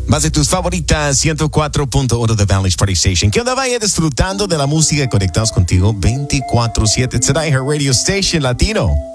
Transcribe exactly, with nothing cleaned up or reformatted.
Más de tus favoritas, ciento cuatro punto uno de Village Party Station. ¿Qué onda? Vaya disfrutando de la música, conectados contigo veinticuatro siete. Tonight, her radio station latino.